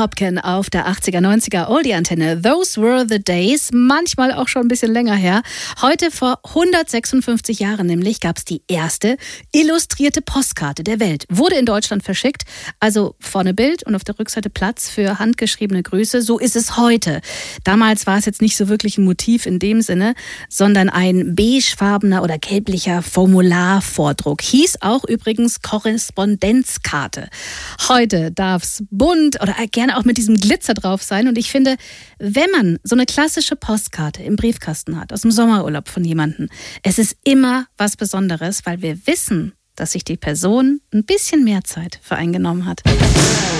Hopkin auf der 80er, 90er Oldie-Antenne. Those were the days, manchmal auch schon ein bisschen länger her. Heute vor 156 Jahren nämlich gab es die erste illustrierte Postkarte der Welt. Wurde in Deutschland verschickt, also vorne Bild und auf der Rückseite Platz für handgeschriebene Grüße. So ist es heute. Damals war es jetzt nicht so wirklich ein Motiv in dem Sinne, sondern ein beigefarbener oder gelblicher Formularvordruck. Hieß auch übrigens Korrespondenzkarte. Heute darf es bunt oder gerne auch mit diesem Glitzer drauf sein. Und ich finde, wenn man so eine klassische Postkarte im Briefkasten hat, aus dem Sommerurlaub von jemandem, es ist immer was Besonderes, weil wir wissen, dass sich die Person ein bisschen mehr Zeit für einen genommen hat.